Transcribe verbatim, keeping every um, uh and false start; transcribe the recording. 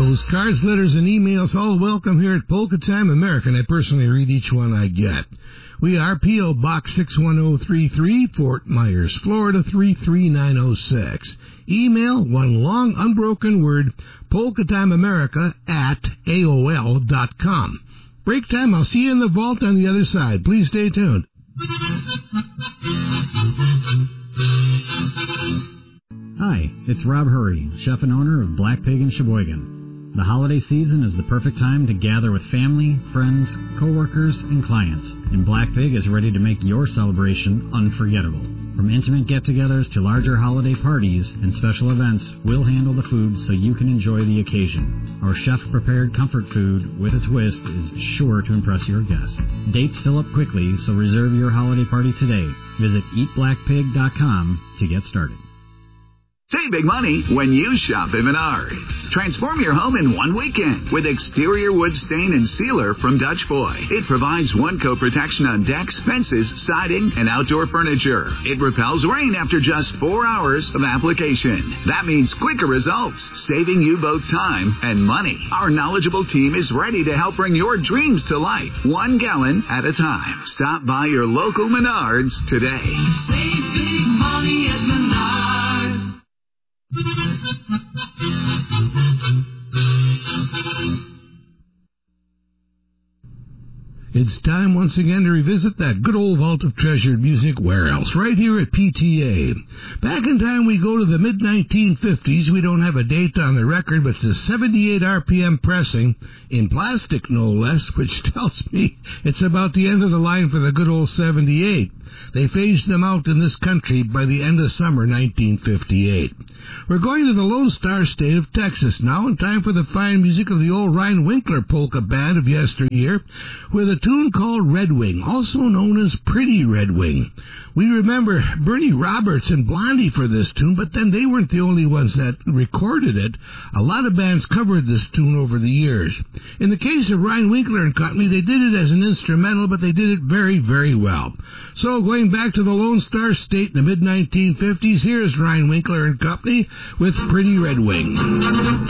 Postcards, letters, and emails, all welcome here at Polka Time America, and I personally read each one I get. We are P O. Box six one zero three three, Fort Myers, Florida three three nine zero six. Email, one long unbroken word, polkatimeamerica at A O L dot com. Break time, I'll see you in the vault on the other side. Please stay tuned. Hi, it's Rob Hurry, chef and owner of Black Pig in Sheboygan. The holiday season is the perfect time to gather with family, friends, coworkers, and clients, and Black Pig is ready to make your celebration unforgettable. From intimate get-togethers to larger holiday parties and special events, we'll handle the food so you can enjoy the occasion. Our chef-prepared comfort food with a twist is sure to impress your guests. Dates fill up quickly, so reserve your holiday party today. Visit eat black pig dot com to get started. Save big money when you shop at Menards. Transform your home in one weekend with exterior wood stain and sealer from Dutch Boy. It provides one-coat protection on decks, fences, siding, and outdoor furniture. It repels rain after just four hours of application. That means quicker results, saving you both time and money. Our knowledgeable team is ready to help bring your dreams to life, one gallon at a time. Stop by your local Menards today. Save big money at Menards. It's time once again to revisit that good old vault of treasured music. Where else? Right here at P T A. Back in time, we go to the mid nineteen fifties. We don't have a date on the record, but it's a seventy-eight R P M pressing, in plastic no less, which tells me it's about the end of the line for the good old seventy-eight. They phased them out in this country by the end of summer nineteen fifty-eight. We're going to the Lone Star State of Texas now, in time for the fine music of the old Ryan Winkler polka band of yesteryear, with a tune called Red Wing, also known as Pretty Red Wing. We remember Bernie Roberts and Blondie for this tune, but then they weren't the only ones that recorded it. A lot of bands covered this tune over the years. In the case of Ryan Winkler and Company, they did it as an instrumental, but they did it very, very well. So going back to the Lone Star State in the mid nineteen fifties, here's Ryan Winkler and Company with Pretty Red Wing.